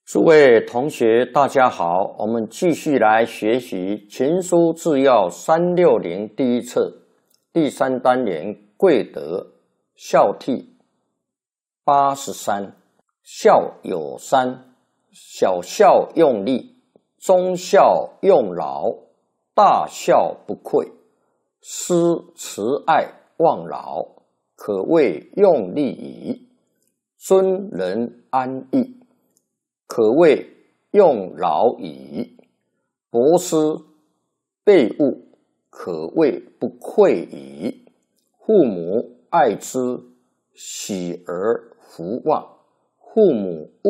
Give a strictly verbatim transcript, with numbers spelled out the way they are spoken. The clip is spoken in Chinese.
诸位同学，大家好，我们继续来学习《群书治要》三六零第一册第三单元贵德孝悌八十三。孝有三：小孝用力，中孝用劳，大孝不愧。施慈爱忘劳，可谓用力矣；尊人安逸，可谓用劳矣；博施备物，可谓不愧矣。父母爱之，喜而福旺；父母